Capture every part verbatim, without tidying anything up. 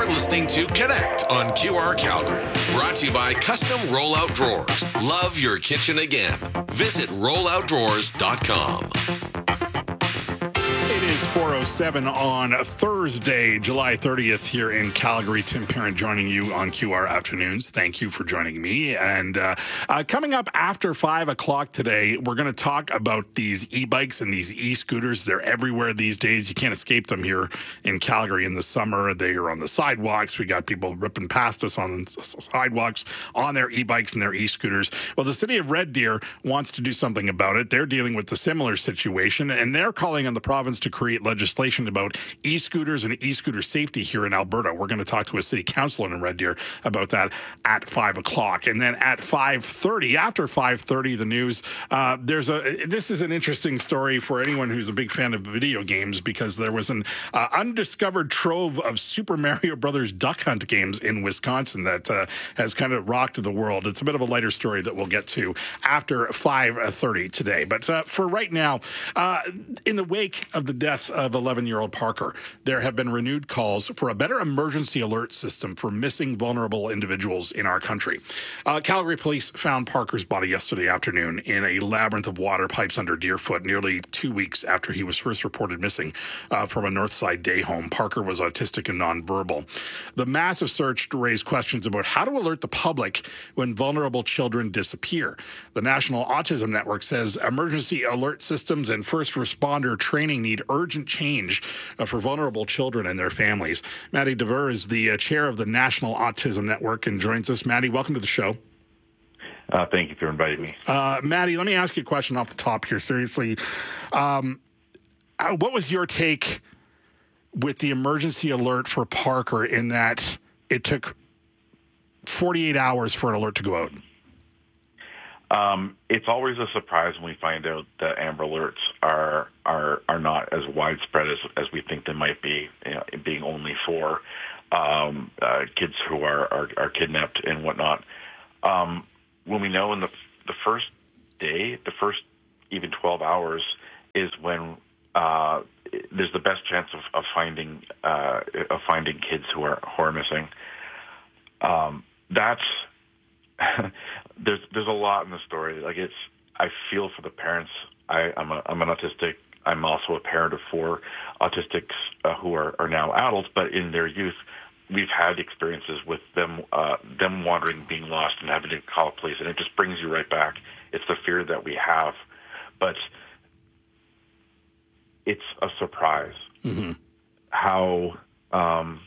You're listening to Connect on Q R Calgary. Brought to you by Custom Rollout Drawers. Love your kitchen again. Visit rollout drawers dot com. It is four oh seven on Thursday, July thirtieth here in Calgary. Tim Parent joining you on Q R Afternoons. Thank you for joining me. And uh, uh, coming up after five o'clock today, we're going to talk about these e-bikes and these e-scooters. They're everywhere these days. You can't escape them here in Calgary in the summer. They are on the sidewalks. We got people ripping past us on sidewalks on their e-bikes and their e-scooters. Well, the city of Red Deer wants to do something about it. They're dealing with the similar situation, and they're calling on the province to create legislation about e-scooters and e-scooter safety here in Alberta. We're going to talk to a city councilor in Red Deer about that at five o'clock. And then at five thirty, after five thirty, the news, uh, there's a, this is an interesting story for anyone who's a big fan of video games, because there was an uh, undiscovered trove of Super Mario Brothers Duck Hunt games in Wisconsin that uh, has kind of rocked the world. It's a bit of a lighter story that we'll get to after five thirty today. But uh, for right now, uh, in the wake of the death of eleven-year-old Parker, there have been renewed calls for a better emergency alert system for missing vulnerable individuals in our country. Uh, Calgary police found Parker's body yesterday afternoon in a labyrinth of water pipes under Deerfoot, nearly two weeks after he was first reported missing uh, from a Northside day home. Parker was autistic and nonverbal. The massive search raised questions about how to alert the public when vulnerable children disappear. The National Autism Network says emergency alert systems and first responder training need urgent change uh, for vulnerable children and their families. Maddie Dever is the uh, chair of the National Autism Network and joins us. Maddie, welcome to the show. Uh, thank you for inviting me. Uh, Maddie, let me ask you a question off the top here, seriously. Um, uh, what was your take with the emergency alert for Parker, in that it took forty-eight hours for an alert to go out? Um, it's always a surprise when we find out that Amber Alerts are are are not as widespread as as we think they might be, you know, being only for um, uh, kids who are, are are kidnapped and whatnot. Um, when we know in the the first day, the first even twelve hours is when uh, there's the best chance of, of finding uh, of finding kids who are who are missing. Um, that's there's there's a lot in the story. Like, it's, I feel for the parents. I, I'm a, I'm an autistic. I'm also a parent of four autistics uh, who are, are now adults, but in their youth, we've had experiences with them uh, them wandering, being lost, and having to call police, and it just brings you right back. It's the fear that we have, but it's a surprise mm-hmm. how um,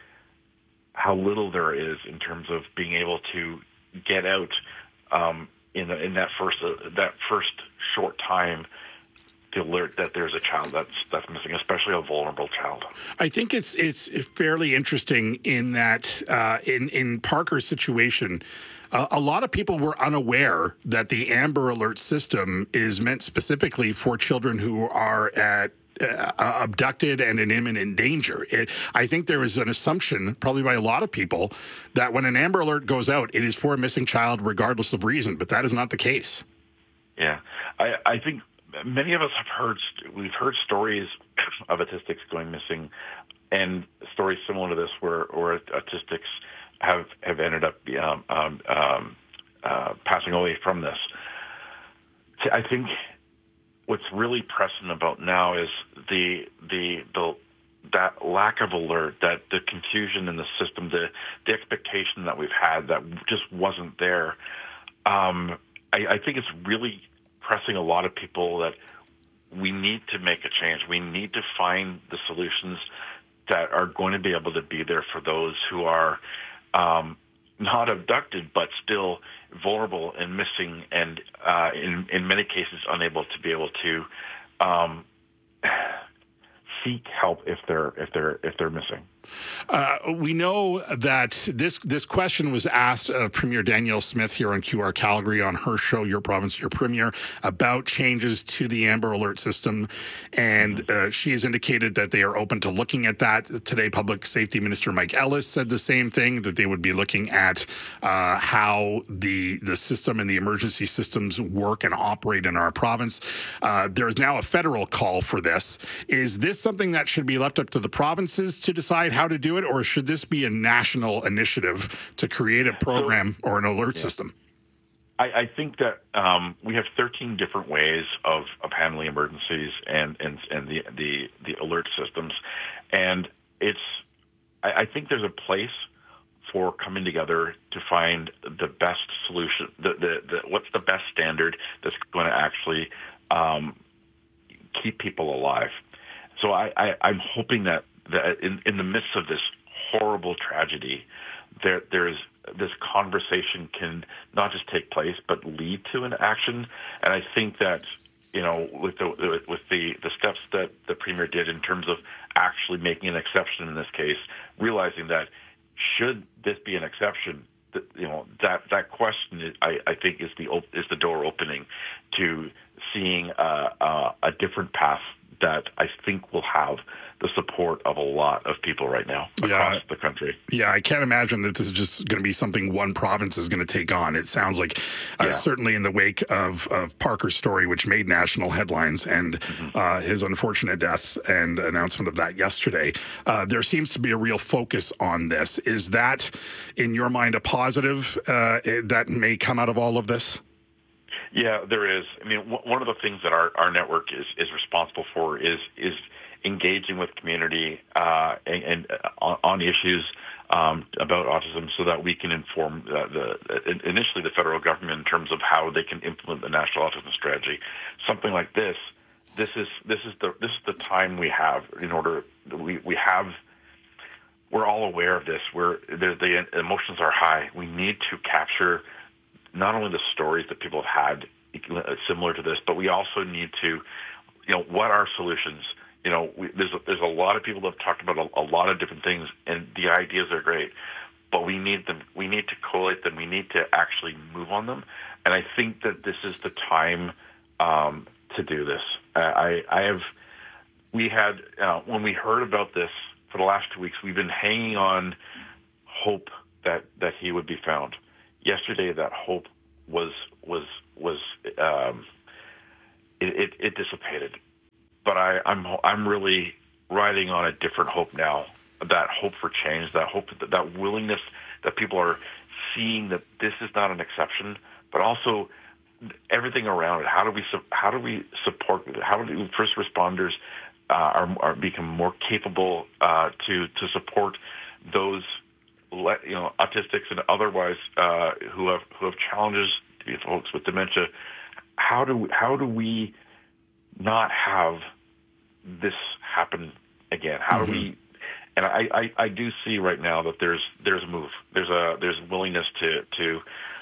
how little there is in terms of being able to get out um, in the, in that first uh, that first short time to alert that there's a child that's that's missing, especially a vulnerable child. I think it's it's fairly interesting in that uh, in in Parker's situation, uh, a lot of people were unaware that the Amber Alert system is meant specifically for children who are at Uh, abducted and in imminent danger. It, I think there is an assumption, probably by a lot of people, that when an Amber Alert goes out, it is for a missing child regardless of reason, but that is not the case. Yeah, I, I think many of us have heard, we've heard stories of autistics going missing, and stories similar to this where, where autistics have, have ended up um, um, um, uh, passing away from this. I think what's really pressing about now is the the the that lack of alert, that the confusion in the system, the the expectation that we've had that just wasn't there. Um, I, I think it's really pressing a lot of people that we need to make a change. We need to find the solutions that are going to be able to be there for those who are um, not abducted, but still vulnerable and missing, and uh, in in many cases unable to be able to um, seek help if they're if they're if they're missing. Uh, we know that this this question was asked of Premier Danielle Smith here on Q R Calgary on her show, Your Province, Your Premier, about changes to the Amber Alert system. And uh, she has indicated that they are open to looking at that. Today, Public Safety Minister Mike Ellis said the same thing, that they would be looking at uh, how the, the system and the emergency systems work and operate in our province. Uh, there is now a federal call for this. Is this something something that should be left up to the provinces to decide how to do it, or should this be a national initiative to create a program or an alert yeah. system? I, I think that um, we have thirteen different ways of, of handling emergencies and, and, and the, the, the alert systems. And it's, I, I think there's a place for coming together to find the best solution, the, the, the, what's the best standard that's going to actually um, keep people alive. So I, I, I'm hoping that, that in, in the midst of this horrible tragedy, there there's this conversation can not just take place but lead to an action. And I think that, you know, with the with the, the steps that the Premier did in terms of actually making an exception in this case, realizing that should this be an exception, that, you know, that that question is, I, I think is the is the door opening to seeing uh, uh, a different path that I think will have the support of a lot of people right now across yeah. the country. Yeah, I can't imagine that this is just going to be something one province is going to take on. It sounds like uh, yeah. certainly in the wake of, of Parker's story, which made national headlines, and mm-hmm. uh, his unfortunate death and announcement of that yesterday, uh, there seems to be a real focus on this. Is that, in your mind, a positive uh, that may come out of all of this? Yeah, there is. I mean, w- one of the things that our, our network is, is responsible for is is engaging with community uh, and, and uh, on, on issues um, about autism, so that we can inform uh, the initially the federal government in terms of how they can implement the national autism strategy. Something like this, this is this is the this is the time we have in order we we have. We're all aware of this. We're the, the emotions are high. We need to capture not only the stories that people have had similar to this, but we also need to, you know, what are solutions? You know, we, there's a, there's a lot of people that have talked about a, a lot of different things, and the ideas are great, but we need them. We need to collate them. We need to actually move on them, and I think that this is the time um, to do this. I, I have, we had uh, when we heard about this for the last two weeks, we've been hanging on hope that that he would be found. Yesterday, that hope was was was um, it, it, it dissipated, but I, I'm I'm really riding on a different hope now. That hope for change, that hope, that, that willingness that people are seeing that this is not an exception, but also everything around it. How do we how do we support? How do first responders uh, are, are become more capable uh, to to support those, you know, autistics and otherwise uh, who have who have challenges, folks with dementia. How do how do we not have this happen again? How mm-hmm. do we? And I, I, I do see right now that there's there's a move. There's a there's willingness to to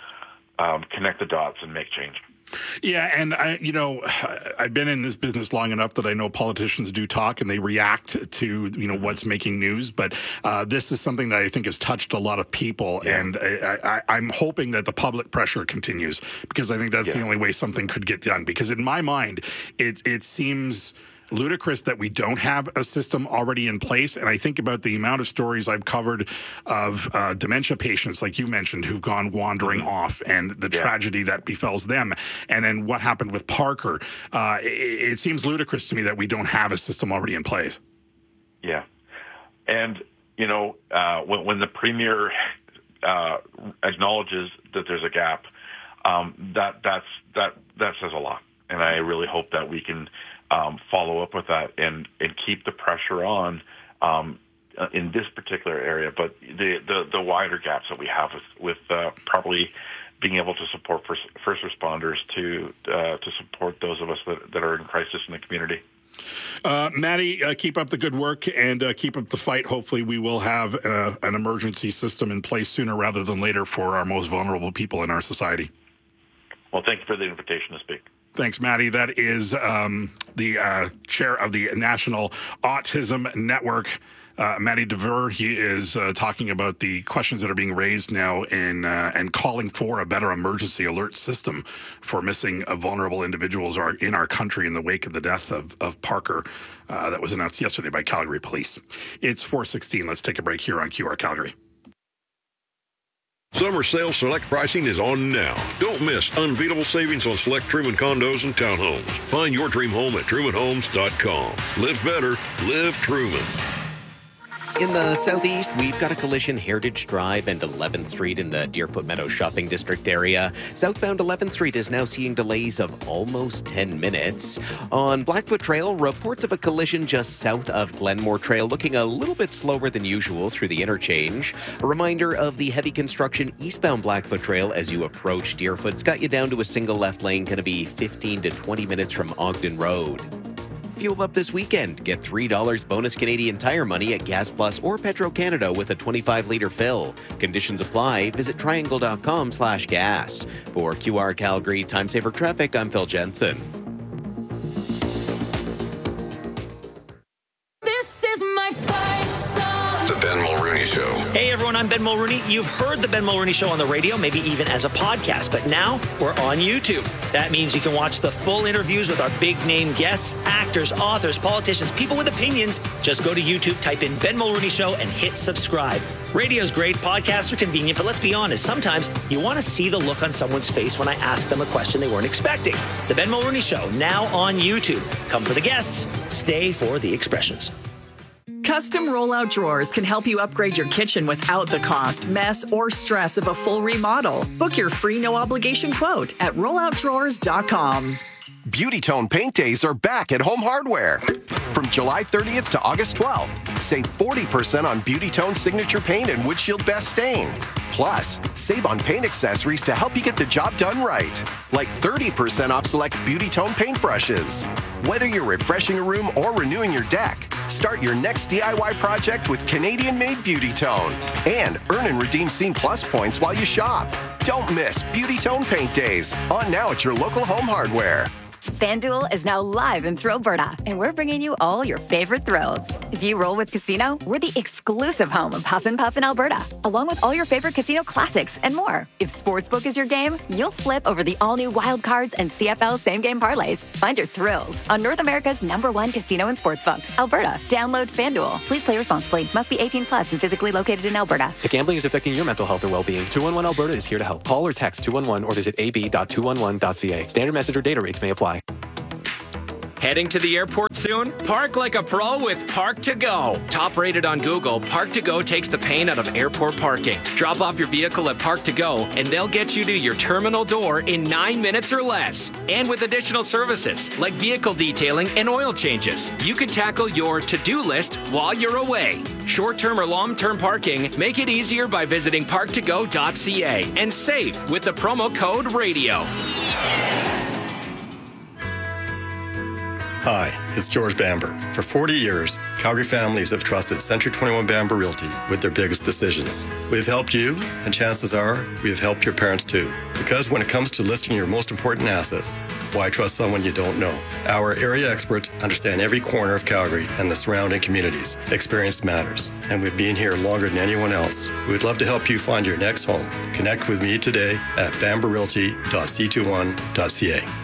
um, connect the dots and make change. Yeah, and I, you know, I've been in this business long enough that I know politicians do talk and they react to, you know, what's making news. But uh, this is something that I think has touched a lot of people, yeah. and I, I, I'm hoping that the public pressure continues, because I think that's yeah. the only way something could get done. Because in my mind, it it seems ludicrous that we don't have a system already in place. And I think about the amount of stories I've covered of uh, dementia patients, like you mentioned, who've gone wandering mm-hmm. off, and the yeah. tragedy that befalls them. And then what happened with Parker. Uh, it, it seems ludicrous to me that we don't have a system already in place. Yeah. And, you know, uh, when, when the Premier uh, acknowledges that there's a gap, um, that that's that that says a lot. And I really hope that we can Um, follow up with that and, and keep the pressure on um, in this particular area, but the, the, the wider gaps that we have with, with uh, probably being able to support first, first responders to uh, to support those of us that, that are in crisis in the community. Uh, Maddie, uh, keep up the good work and uh, keep up the fight. Hopefully we will have uh, an emergency system in place sooner rather than later for our most vulnerable people in our society. Well, thank you for the invitation to speak. Thanks, Maddie. That is um, the uh, chair of the National Autism Network, uh, Maddie Dever. He is uh, talking about the questions that are being raised now in, uh, and calling for a better emergency alert system for missing uh, vulnerable individuals are in our country in the wake of the death of, of Parker uh, that was announced yesterday by Calgary Police. It's four sixteen. Let's take a break here on Q R Calgary. Summer sale select pricing is on now. Don't miss unbeatable savings on select Truman condos and townhomes. Find your dream home at truman homes dot com. Live better. Live Truman. In the southeast, we've got a collision Heritage Drive and eleventh Street in the Deerfoot Meadows Shopping District area. Southbound eleventh Street is now seeing delays of almost ten minutes. On Blackfoot Trail, reports of a collision just south of Glenmore Trail, looking a little bit slower than usual through the interchange. A reminder of the heavy construction eastbound Blackfoot Trail as you approach Deerfoot. It's got you down to a single left lane, going to be fifteen to twenty minutes from Ogden Road. Fuel up this weekend. Get three dollars bonus Canadian Tire money at Gas Plus or Petro-Canada with a twenty-five litre fill. Conditions apply. Visit triangle.com slash gas. For Q R Calgary Time Saver Traffic, I'm Phil Jensen. This is my fight song. The Ben Mulrooney Show. Hey everyone, I'm Ben Mulrooney. You've heard the Ben Mulrooney Show on the radio, maybe even as a podcast, but now we're on YouTube. That means you can watch the full interviews with our big name guests, actors, authors, politicians, people with opinions. Just go to YouTube, type in Ben Mulrooney Show, and hit subscribe. Radio's great, podcasts are convenient, but let's be honest, sometimes you want to see the look on someone's face when I ask them a question they weren't expecting. The Ben Mulrooney Show, now on YouTube. Come for the guests, stay for the expressions. Custom rollout drawers can help you upgrade your kitchen without the cost, mess, or stress of a full remodel. Book your free no-obligation quote at rollout drawers dot com. Beauty Tone Paint Days are back at Home Hardware. From July thirtieth to August twelfth, save forty percent on Beauty Tone Signature Paint and Windshield Best Stain. Plus, save on paint accessories to help you get the job done right, like thirty percent off select Beauty Tone paint brushes. Whether you're refreshing a room or renewing your deck, start your next D I Y project with Canadian-made Beauty Tone. And earn and redeem Scene Plus points while you shop. Don't miss Beauty Tone Paint Days, on now at your local Home Hardware. FanDuel is now live in Thrillberta, and we're bringing you all your favorite thrills. If you roll with Casino, we're the exclusive home of Huff and Puff in Alberta, along with all your favorite casino classics and more. If Sportsbook is your game, you'll flip over the all-new Wild Cards and C F L same-game parlays. Find your thrills on North America's number one casino and sportsbook, Alberta. Download FanDuel. Please play responsibly. Must be eighteen plus and physically located in Alberta. If gambling is affecting your mental health or well-being, two one one Alberta is here to help. Call or text two one one or visit a b dot two one one dot c a. Standard message or data rates may apply. Heading to the airport soon? Park like a pro with Park to Go. Top rated on Google, Park to Go takes the pain out of airport parking. Drop off your vehicle at Park to Go, and they'll get you to your terminal door in nine minutes or less. And with additional services like vehicle detailing and oil changes, you can tackle your to-do list while you're away. Short-term or long-term parking, make it easier by visiting park to go dot c a and save with the promo code RADIO. Hi, it's George Bamber. For forty years, Calgary families have trusted Century twenty-one Bamber Realty with their biggest decisions. We have helped you, and chances are we have helped your parents too. Because when it comes to listing your most important assets, why trust someone you don't know? Our area experts understand every corner of Calgary and the surrounding communities. Experience matters, and we've been here longer than anyone else. We would love to help you find your next home. Connect with me today at bamber realty dot c two one dot c a.